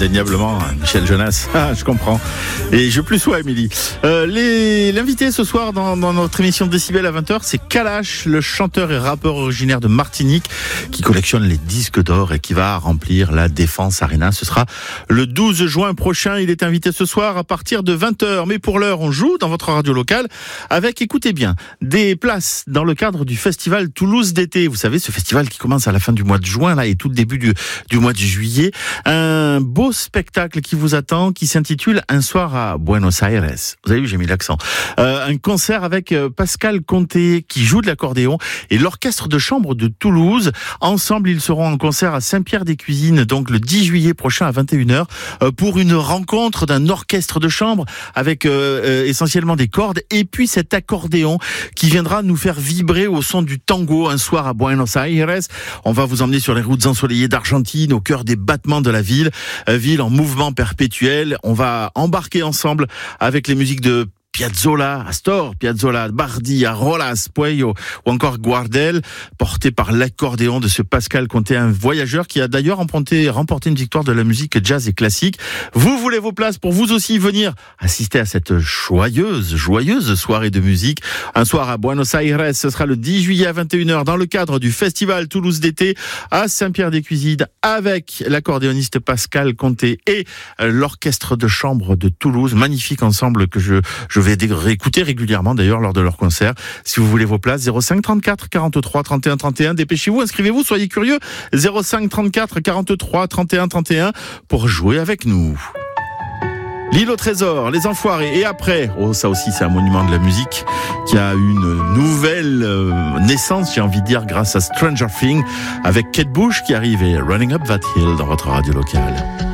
indéniablement, Michel Jonas. Ah, je comprends. Et je plus sois, Émilie. L'invité ce soir dans notre émission Décibel à 20h, c'est Kalash, le chanteur et rappeur originaire de Martinique, qui collectionne les disques d'or et qui va remplir la Défense Arena. Ce sera le 12 juin prochain. Il est invité ce soir à partir de 20h. Mais pour l'heure, on joue dans votre radio locale avec, écoutez bien, des places dans le cadre du festival Toulouse d'été. Vous savez, ce festival qui commence à la fin du mois de juin là, et tout le début du mois de juillet. Un beau spectacle qui vous attend, qui s'intitule Un soir à Buenos Aires. Vous avez vu, j'ai mis l'accent. Un concert avec Pascal Conté qui joue de l'accordéon et l'orchestre de chambre de Toulouse. Ensemble, ils seront en concert à Saint-Pierre-des-Cuisines, donc le 10 juillet prochain à 21h, pour une rencontre d'un orchestre de chambre avec essentiellement des cordes et puis cet accordéon qui viendra nous faire vibrer au son du tango un soir à Buenos Aires. On va vous emmener sur les routes ensoleillées d'Argentine, au cœur des battements de la ville en mouvement perpétuel. On va embarquer ensemble avec les musiques de Piazzolla, Astor Piazzolla, Bardi, Rolas, Pueyo ou encore Guardel, porté par l'accordéon de ce Pascal Conté, un voyageur qui a d'ailleurs remporté une victoire de la musique jazz et classique. Vous voulez vos places pour vous aussi venir assister à cette joyeuse soirée de musique. Un soir à Buenos Aires, ce sera le 10 juillet à 21h dans le cadre du festival Toulouse d'été à Saint-Pierre-des-Cuisines avec l'accordéoniste Pascal Conté et l'orchestre de chambre de Toulouse. Magnifique ensemble que je vais réécouter régulièrement d'ailleurs lors de leur concert. Si vous voulez vos places, 05 34 43 31 31, dépêchez-vous, inscrivez-vous, soyez curieux. 05 34 43 31 31 pour jouer avec nous. L'île au trésor, les enfoirés, et après, ça aussi c'est un monument de la musique qui a une nouvelle naissance, j'ai envie de dire, grâce à Stranger Things, avec Kate Bush qui arrive et Running Up That Hill dans votre radio locale.